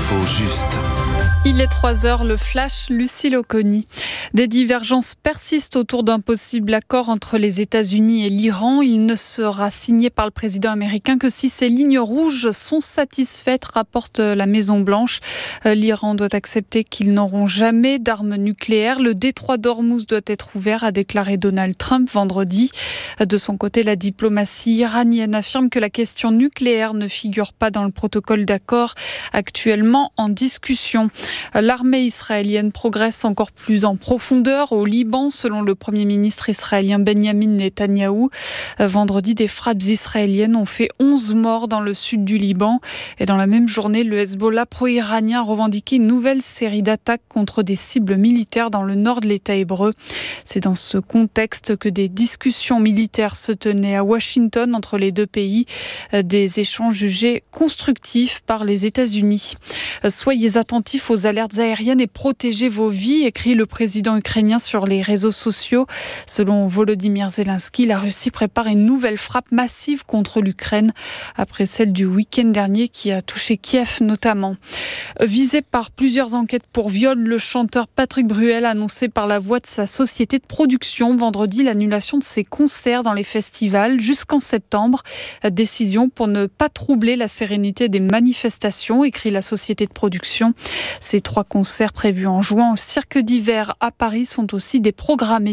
L'info juste. Il est 3h, le flash, Lucille Oconi. Des divergences persistent autour d'un possible accord entre les États-Unis et l'Iran. Il ne sera signé par le président américain que si ces lignes rouges sont satisfaites, rapporte la Maison-Blanche. L'Iran doit accepter qu'ils n'auront jamais d'armes nucléaires. Le détroit d'Ormuz doit être ouvert, a déclaré Donald Trump vendredi. De son côté, la diplomatie iranienne affirme que la question nucléaire ne figure pas dans le protocole d'accord actuellement en discussion. L'armée israélienne progresse encore plus en profondeur au Liban, selon le Premier ministre israélien Benjamin Netanyahou. Vendredi, des frappes israéliennes ont fait 11 morts dans le sud du Liban. Et dans la même journée, le Hezbollah pro-iranien a revendiqué une nouvelle série d'attaques contre des cibles militaires dans le nord de l'État hébreu. C'est dans ce contexte que des discussions militaires se tenaient à Washington entre les deux pays, des échanges jugés constructifs par les États-Unis. Soyez attentifs aux alertes aériennes et protégez vos vies, écrit le président ukrainien sur les réseaux sociaux. Selon Volodymyr Zelensky, la Russie prépare une nouvelle frappe massive contre l'Ukraine, après celle du week-end dernier qui a touché Kiev notamment. Visé par plusieurs enquêtes pour viol, le chanteur Patrick Bruel a annoncé par la voix de sa société de production vendredi l'annulation de ses concerts dans les festivals jusqu'en septembre. Décision pour ne pas troubler la sérénité des manifestations, écrit la société de production. Ces 3 concerts prévus en juin au Cirque d'hiver à Paris sont aussi déprogrammés.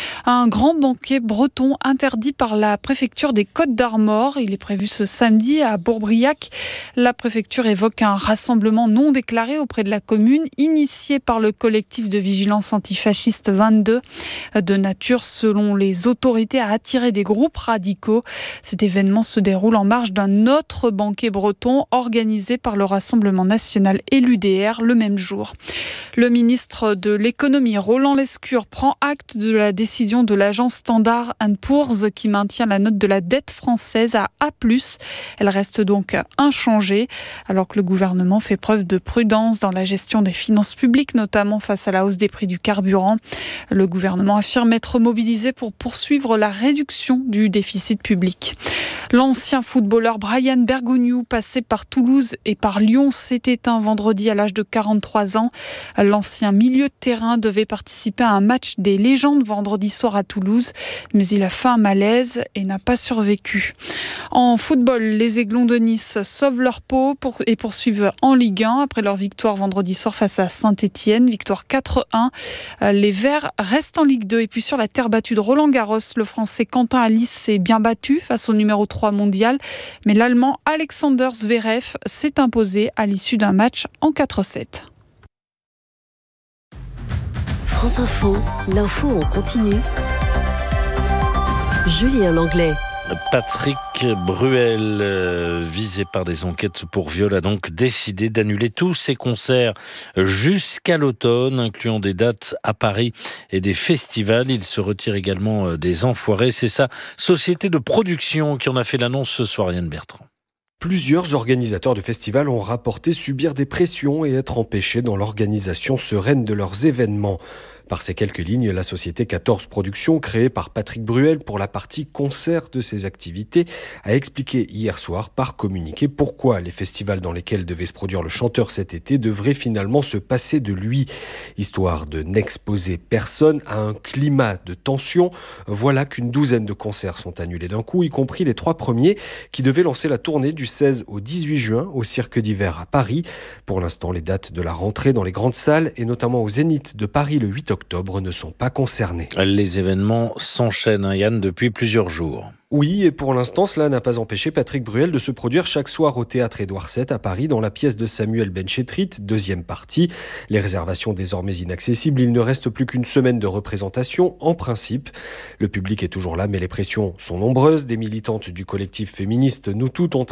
Un grand banquet breton interdit par la préfecture des Côtes-d'Armor. Il est prévu ce samedi à Bourbriac. La préfecture évoque un rassemblement non déclaré auprès de la commune, initié par le collectif de vigilance antifasciste 22, de nature, selon les autorités, à attirer des groupes radicaux. Cet événement se déroule en marge d'un autre banquet breton organisé par le Rassemblement national et l'UDR le même jour. Le ministre de l'économie, Roland Lescure, prend acte de la décision de l'agence Standard & Poor's qui maintient la note de la dette française à A+. Elle reste donc inchangée, alors que le gouvernement fait preuve de prudence dans la gestion des finances publiques, notamment face à la hausse des prix du carburant. Le gouvernement affirme être mobilisé pour poursuivre la réduction du déficit public. L'ancien footballeur Brian Bergogneau, passé par Toulouse et par Lyon, s'est éteint vendredi à l'âge de 43 ans. L'ancien milieu de terrain devait participer à un match des légendes vendredi soir à Toulouse, mais il a fait un malaise et n'a pas survécu. En football, les Aiglons de Nice sauvent leur peau et poursuivent en Ligue 1 après leur victoire vendredi soir face à Saint-Etienne, victoire 4-1. Les Verts restent en Ligue 2 et puis sur la terre battue de Roland-Garros, le Français Quentin Halys s'est bien battu face au numéro 3 mondial, mais l'Allemand Alexander Zverev s'est imposé à l'issue d'un match en 4-7. France Info, l'info en continu. Julien Langlais. Patrick Bruel, visé par des enquêtes pour viol, a donc décidé d'annuler tous ses concerts jusqu'à l'automne, incluant des dates à Paris et des festivals. Il se retire également des Enfoirés. C'est sa société de production qui en a fait l'annonce ce soir, Yann Bertrand. Plusieurs organisateurs de festivals ont rapporté subir des pressions et être empêchés dans l'organisation sereine de leurs événements. Par ces quelques lignes, la société 14 Productions, créée par Patrick Bruel pour la partie concert de ses activités, a expliqué hier soir par communiqué pourquoi les festivals dans lesquels devait se produire le chanteur cet été devraient finalement se passer de lui. Histoire de n'exposer personne à un climat de tension, voilà qu'une douzaine de concerts sont annulés d'un coup, y compris les 3 premiers qui devaient lancer la tournée du 16 au 18 juin au Cirque d'hiver à Paris. Pour l'instant, les dates de la rentrée dans les grandes salles et notamment au Zénith de Paris le 8 octobre ne sont pas concernés. Les événements s'enchaînent, Yann, depuis plusieurs jours. Oui, et pour l'instant, cela n'a pas empêché Patrick Bruel de se produire chaque soir au théâtre Édouard VII à Paris dans la pièce de Samuel Benchetrit, deuxième partie. Les réservations désormais inaccessibles, il ne reste plus qu'une semaine de représentation en principe. Le public est toujours là, mais les pressions sont nombreuses. Des militantes du collectif féministe Nous Toutes ont